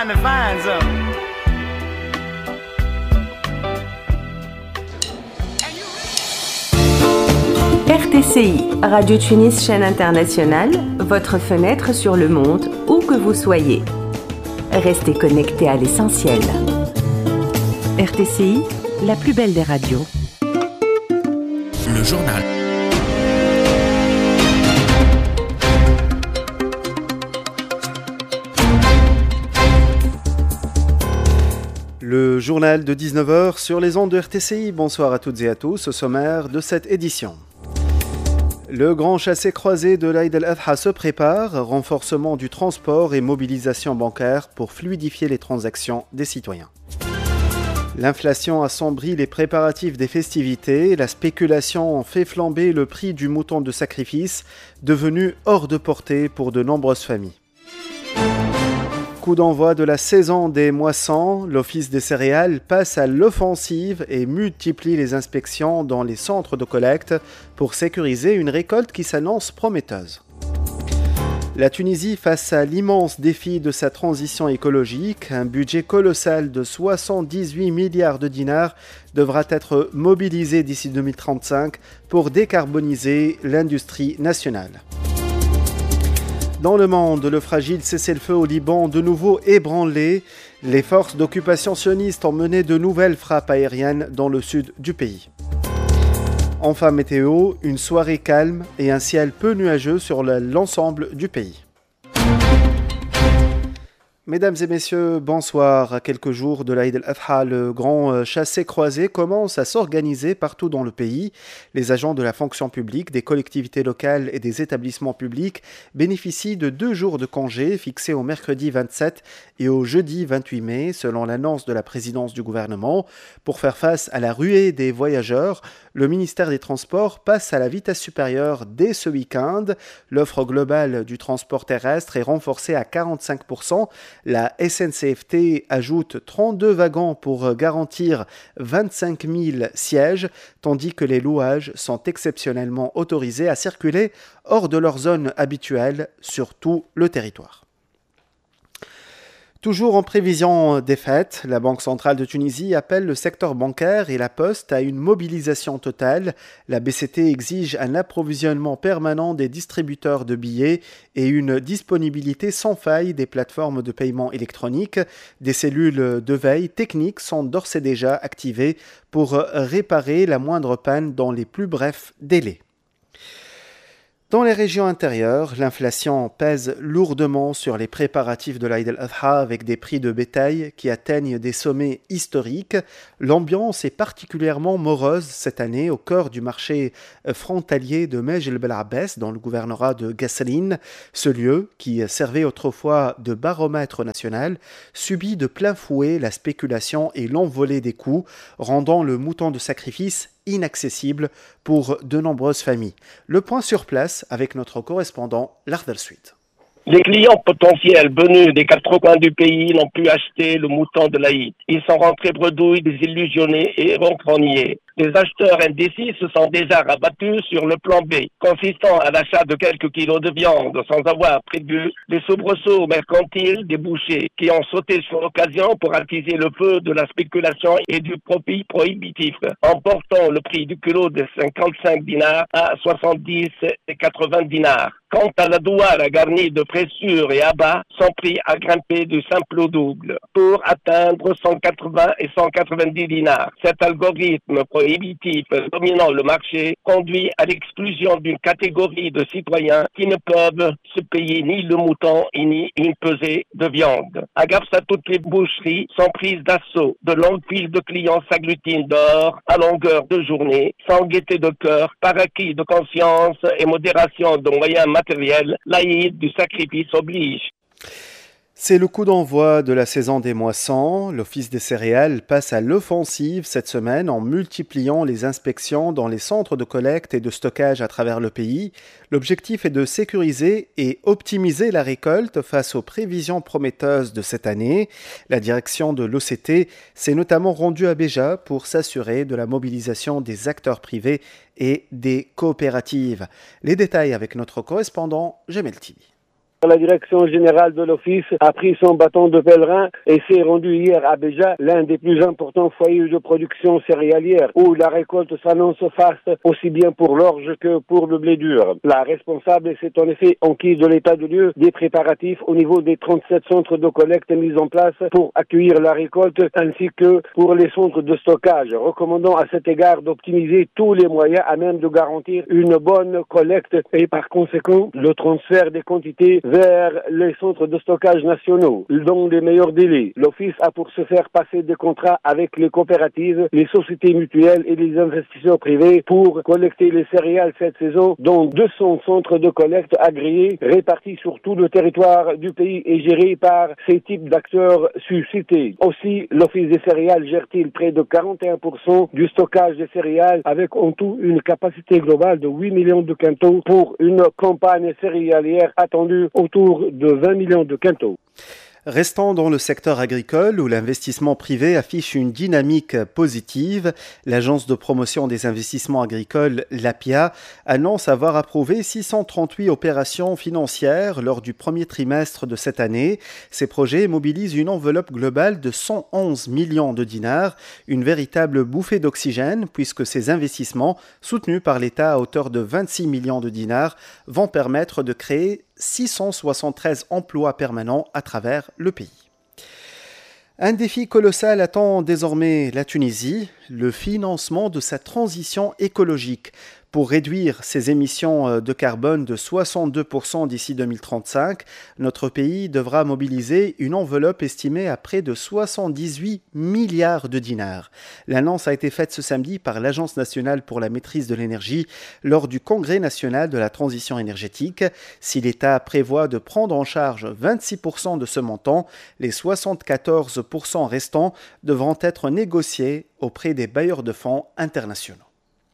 trying to find something. RTCI, Radio Tunis, chaîne internationale, votre fenêtre sur le monde, où que vous soyez. Restez connectés à l'essentiel. RTCI, la plus belle des radios. Le journal. Le journal de 19h sur les ondes de RTCI. Bonsoir à toutes et à tous, au sommaire de cette édition. Le grand chassé-croisé de l'Aïd al-Adha se prépare, renforcement du transport et mobilisation bancaire pour fluidifier les transactions des citoyens. L'inflation assombrit les préparatifs des festivités, la spéculation fait flamber le prix du mouton de sacrifice, devenu hors de portée pour de nombreuses familles. Coup d'envoi de la saison des moissons, l'Office des céréales passe à l'offensive et multiplie les inspections dans les centres de collecte pour sécuriser une récolte qui s'annonce prometteuse. La Tunisie face à l'immense défi de sa transition écologique, un budget colossal de 78 milliards de dinars devra être mobilisé d'ici 2035 pour décarboniser l'industrie nationale. Dans le monde, le fragile cessez-le-feu au Liban de nouveau ébranlé. Les forces d'occupation sionistes ont mené de nouvelles frappes aériennes dans le sud du pays. Enfin météo, une soirée calme et un ciel peu nuageux sur l'ensemble du pays. Mesdames et messieurs, bonsoir. À quelques jours de l'Aïd al-Adha, le grand chassé-croisé commence à s'organiser partout dans le pays. Les agents de la fonction publique, des collectivités locales et des établissements publics bénéficient de 2 jours de congé fixés au mercredi 27 et au jeudi 28 mai, selon l'annonce de la présidence du gouvernement. Pour faire face à la ruée des voyageurs, le ministère des Transports passe à la vitesse supérieure dès ce week-end. L'offre globale du transport terrestre est renforcée à 45%. La SNCFT ajoute 32 wagons pour garantir 25 000 sièges, tandis que les louages sont exceptionnellement autorisés à circuler hors de leur zone habituelle sur tout le territoire. Toujours en prévision des fêtes, la Banque centrale de Tunisie appelle le secteur bancaire et la poste à une mobilisation totale. La BCT exige un approvisionnement permanent des distributeurs de billets et une disponibilité sans faille des plateformes de paiement électronique. Des cellules de veille technique sont d'ores et déjà activées pour réparer la moindre panne dans les plus brefs délais. Dans les régions intérieures, l'inflation pèse lourdement sur les préparatifs de l'Aïd al-Adha avec des prix de bétail qui atteignent des sommets historiques. L'ambiance est particulièrement morose cette année au cœur du marché frontalier de Mej el-Bel Abbès dans le gouvernorat de Gassaline. Ce lieu, qui servait autrefois de baromètre national, subit de plein fouet la spéculation et l'envolée des coûts, rendant le mouton de sacrifice inaccessible pour de nombreuses familles. Le point sur place avec notre correspondant Lardal Suite. Les clients potentiels venus des 4 coins du pays n'ont pu acheter le mouton de l'Aïd. Ils sont rentrés bredouilles, désillusionnés et renfrognés. Les acheteurs indécis se sont déjà rabattus sur le plan B, consistant à l'achat de quelques kilos de viande sans avoir prévu les soubresauts mercantiles des bouchers qui ont sauté sur l'occasion pour attiser le feu de la spéculation et du profit prohibitif, en portant le prix du kilo de 55 dinars à 70 et 80 dinars. Quant à la douane garnie de pressure et abats, son prix a grimpé du simple au double pour atteindre 180 et 190 dinars. Cet algorithme prohibitif dominant le marché conduit à l'exclusion d'une catégorie de citoyens qui ne peuvent se payer ni le mouton ni une pesée de viande. À Gafsa, toutes les boucheries sont prises d'assaut. De longues files de clients s'agglutinent dehors à longueur de journée, sans gaieté de cœur, par acquis de conscience et modération de moyens matériels. L'Aïd du sacrifice oblige. C'est le coup d'envoi de la saison des moissons. L'Office des céréales passe à l'offensive cette semaine en multipliant les inspections dans les centres de collecte et de stockage à travers le pays. L'objectif est de sécuriser et optimiser la récolte face aux prévisions prometteuses de cette année. La direction de l'OCT s'est notamment rendue à Béja pour s'assurer de la mobilisation des acteurs privés et des coopératives. Les détails avec notre correspondant Jamel Tibi. La direction générale de l'Office a pris son bâton de pèlerin et s'est rendue hier à Béja, l'un des plus importants foyers de production céréalière, où la récolte s'annonce faste aussi bien pour l'orge que pour le blé dur. La responsable s'est en effet enquise de l'état de lieu des préparatifs au niveau des 37 centres de collecte mis en place pour accueillir la récolte ainsi que pour les centres de stockage, recommandant à cet égard d'optimiser tous les moyens à même de garantir une bonne collecte et par conséquent le transfert des quantités vers les centres de stockage nationaux dans les meilleurs délais. L'Office a pour ce faire passer des contrats avec les coopératives, les sociétés mutuelles et les investisseurs privés pour collecter les céréales cette saison dans 200 centres de collecte agréés répartis sur tout le territoire du pays et gérés par ces types d'acteurs suscités. Aussi, l'Office des céréales gère-t-il près de 41% du stockage des céréales avec en tout une capacité globale de 8 millions de quintaux pour une campagne céréalière attendue autour de 20 millions de quintaux. Restant dans le secteur agricole où l'investissement privé affiche une dynamique positive, l'agence de promotion des investissements agricoles, l'APIA, annonce avoir approuvé 638 opérations financières lors du premier trimestre de cette année. Ces projets mobilisent une enveloppe globale de 111 millions de dinars, une véritable bouffée d'oxygène puisque ces investissements, soutenus par l'État à hauteur de 26 millions de dinars, vont permettre de créer 673 emplois permanents à travers le pays. Un défi colossal attend désormais la Tunisie, le financement de sa transition écologique. Pour réduire ses émissions de carbone de 62% d'ici 2035, notre pays devra mobiliser une enveloppe estimée à près de 78 milliards de dinars. L'annonce a été faite ce samedi par l'Agence nationale pour la maîtrise de l'énergie lors du Congrès national de la transition énergétique. Si l'État prévoit de prendre en charge 26% de ce montant, les 74% restants devront être négociés auprès des bailleurs de fonds internationaux.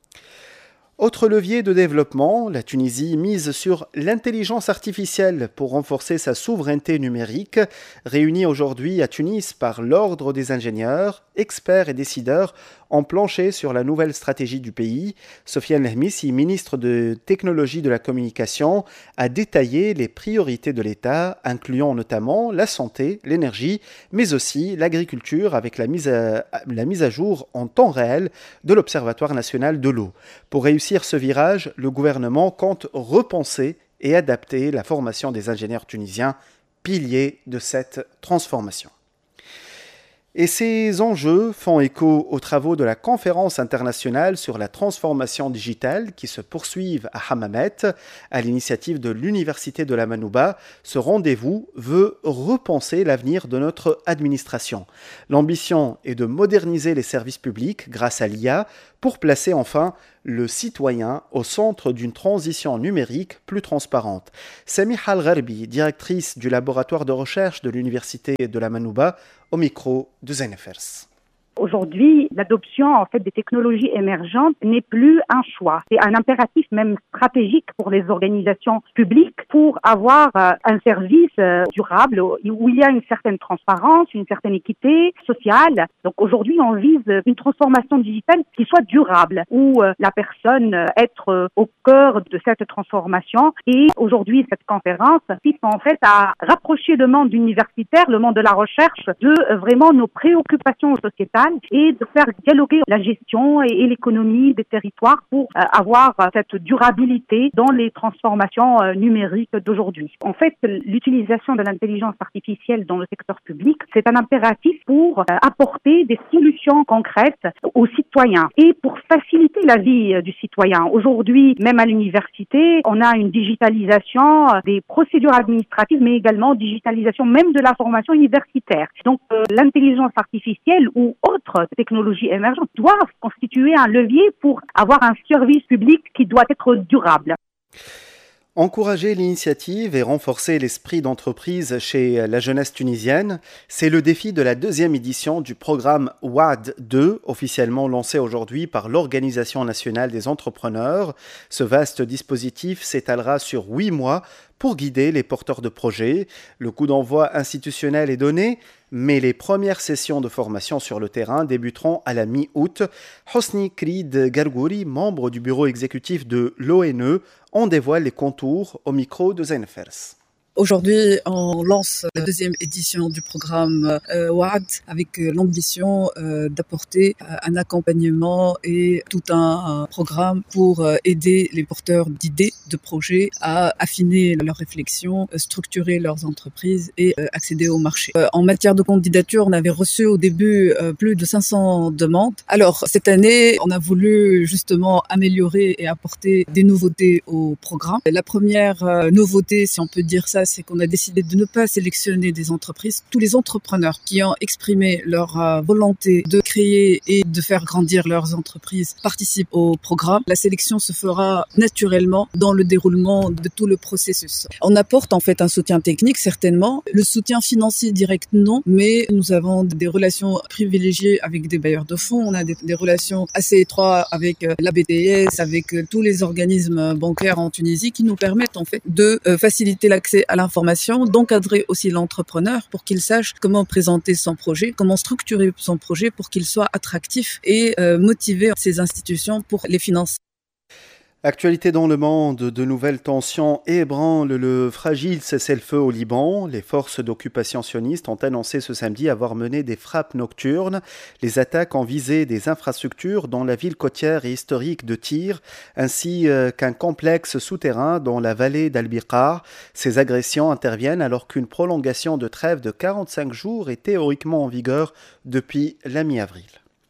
Autre levier de développement, la Tunisie mise sur l'intelligence artificielle pour renforcer sa souveraineté numérique. Réunie aujourd'hui à Tunis par l'Ordre des ingénieurs, experts et décideurs ont planché sur la nouvelle stratégie du pays. Sofiane Lehmissi, ministre de Technologie de la Communication, a détaillé les priorités de l'État, incluant notamment la santé, l'énergie, mais aussi l'agriculture avec la mise à jour en temps réel de l'Observatoire national de l'eau. Pour réussir ce virage, le gouvernement compte repenser et adapter la formation des ingénieurs tunisiens, piliers de cette transformation. Et ces enjeux font écho aux travaux de la conférence internationale sur la transformation digitale qui se poursuivent à Hammamet, à l'initiative de l'Université de la Manouba. Ce rendez-vous veut repenser l'avenir de notre administration. L'ambition est de moderniser les services publics grâce à l'IA pour placer enfin le citoyen au centre d'une transition numérique plus transparente. Samiha Al-Gharbi, directrice du laboratoire de recherche de l'Université de la Manouba, au micro de Zenefers. Aujourd'hui, l'adoption des technologies émergentes n'est plus un choix. C'est un impératif même stratégique pour les organisations publiques pour avoir un service durable où il y a une certaine transparence, une certaine équité sociale. Donc aujourd'hui, on vise une transformation digitale qui soit durable, où la personne être au cœur de cette transformation. Et aujourd'hui, cette conférence vise à rapprocher le monde universitaire, le monde de la recherche, de vraiment nos préoccupations sociétales et de faire dialoguer la gestion et l'économie des territoires pour avoir cette durabilité dans les transformations numériques d'aujourd'hui. En fait, l'utilisation de l'intelligence artificielle dans le secteur public, c'est un impératif pour apporter des solutions concrètes aux citoyens et pour faciliter la vie du citoyen. Aujourd'hui, même à l'université, on a une digitalisation des procédures administratives, mais également digitalisation même de la formation universitaire. Donc, l'intelligence artificielle ou autres technologies émergentes doivent constituer un levier pour avoir un service public qui doit être durable. Encourager l'initiative et renforcer l'esprit d'entreprise chez la jeunesse tunisienne, c'est le défi de la deuxième édition du programme WAD 2, officiellement lancé aujourd'hui par l'Organisation nationale des entrepreneurs. Ce vaste dispositif s'étalera sur 8 mois pour guider les porteurs de projets. Le coup d'envoi institutionnel est donné, mais les premières sessions de formation sur le terrain débuteront à la mi-août. Hosni Krid Gargouri, membre du bureau exécutif de l'ONE, en dévoile les contours au micro de Zenefers. Aujourd'hui, on lance la deuxième édition du programme WAD avec l'ambition d'apporter un accompagnement et tout un programme pour aider les porteurs d'idées, de projets à affiner leurs réflexions, structurer leurs entreprises et accéder au marché. En matière de candidature, on avait reçu au début plus de 500 demandes. Alors, cette année, on a voulu justement améliorer et apporter des nouveautés au programme. La première nouveauté, si on peut dire ça, c'est qu'on a décidé de ne pas sélectionner des entreprises. Tous les entrepreneurs qui ont exprimé leur volonté de créer et de faire grandir leurs entreprises participent au programme. La sélection se fera naturellement dans le déroulement de tout le processus. On apporte en fait un soutien technique, certainement. Le soutien financier direct, non, mais nous avons des relations privilégiées avec des bailleurs de fonds. On a des relations assez étroites avec la BTS, avec tous les organismes bancaires en Tunisie qui nous permettent en fait de faciliter l'accès à l'information, d'encadrer aussi l'entrepreneur pour qu'il sache comment présenter son projet, comment structurer son projet pour qu'il soit attractif et motiver ces institutions pour les financer. Actualité dans le monde, de nouvelles tensions ébranlent le fragile cessez-le-feu au Liban. Les forces d'occupation sionistes ont annoncé ce samedi avoir mené des frappes nocturnes. Les attaques ont visé des infrastructures dans la ville côtière et historique de Tyr, ainsi qu'un complexe souterrain dans la vallée d'Al-Biqar. Ces agressions interviennent alors qu'une prolongation de trêve de 45 jours est théoriquement en vigueur depuis la mi-avril.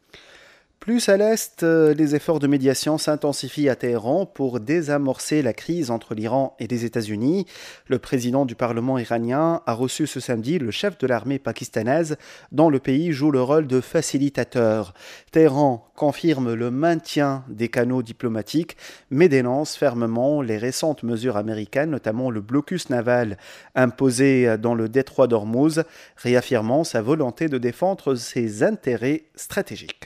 Plus à l'est, les efforts de médiation s'intensifient à Téhéran pour désamorcer la crise entre l'Iran et les États-Unis. Le président du Parlement iranien a reçu ce samedi le chef de l'armée pakistanaise, dont le pays joue le rôle de facilitateur. Téhéran confirme le maintien des canaux diplomatiques, mais dénonce fermement les récentes mesures américaines, notamment le blocus naval imposé dans le détroit d'Ormuz, réaffirmant sa volonté de défendre ses intérêts stratégiques.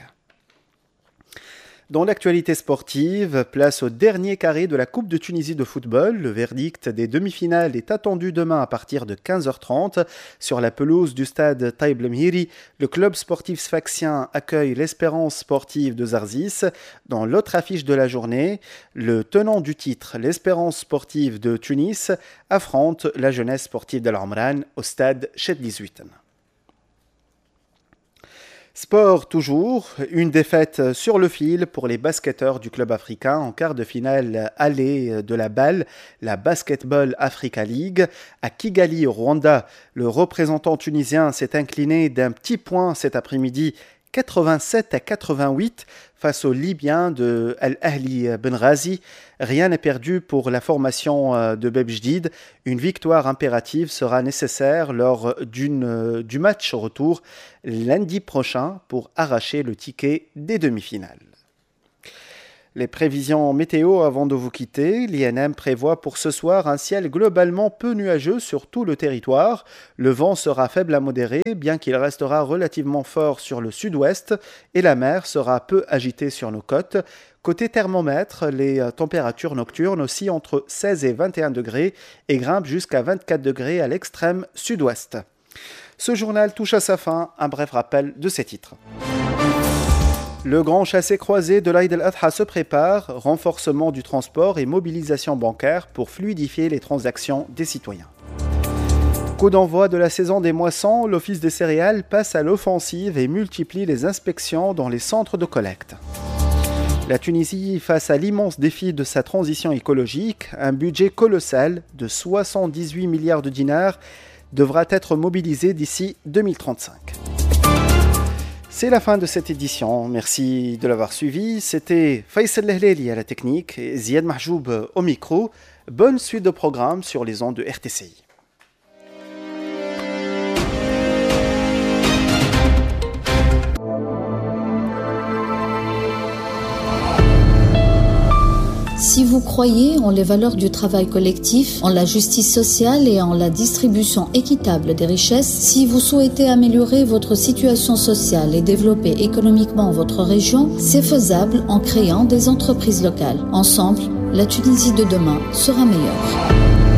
Dans l'actualité sportive, place au dernier carré de la Coupe de Tunisie de football. Le verdict des demi-finales est attendu demain à partir de 15h30. Sur la pelouse du stade Taïb Lemhiri, le club sportif sfaxien accueille l'Espérance sportive de Zarzis. Dans l'autre affiche de la journée, le tenant du titre, l'Espérance sportive de Tunis, affronte la jeunesse sportive de l'Omran au stade Chedli Zouiten. Sport toujours, une défaite sur le fil pour les basketteurs du club africain en quart de finale aller de la BAL, la Basketball Africa League. À Kigali, au Rwanda, le représentant tunisien s'est incliné d'un petit point cet après-midi, 87-88 face aux Libyens de Al-Ahli Benghazi. Rien n'est perdu pour la formation de Bebjdid. Une victoire impérative sera nécessaire lors du match retour lundi prochain pour arracher le ticket des demi-finales. Les prévisions météo avant de vous quitter. L'INM prévoit pour ce soir un ciel globalement peu nuageux sur tout le territoire. Le vent sera faible à modéré, bien qu'il restera relativement fort sur le sud-ouest, et la mer sera peu agitée sur nos côtes. Côté thermomètre, les températures nocturnes oscillent entre 16 et 21 degrés et grimpent jusqu'à 24 degrés à l'extrême sud-ouest. Ce journal touche à sa fin. Un bref rappel de ses titres. Le grand chassé-croisé de l'Aïd al-Adha se prépare, renforcement du transport et mobilisation bancaire pour fluidifier les transactions des citoyens. Coup d'envoi de la saison des moissons, l'Office des céréales passe à l'offensive et multiplie les inspections dans les centres de collecte. La Tunisie, face à l'immense défi de sa transition écologique, un budget colossal de 78 milliards de dinars devra être mobilisé d'ici 2035. C'est la fin de cette édition. Merci de l'avoir suivi. C'était Faisal Lehleli à la technique et Ziad Mahjoub au micro. Bonne suite de programmes sur les ondes de RTCI. Si vous croyez en les valeurs du travail collectif, en la justice sociale et en la distribution équitable des richesses, si vous souhaitez améliorer votre situation sociale et développer économiquement votre région, c'est faisable en créant des entreprises locales. Ensemble, la Tunisie de demain sera meilleure.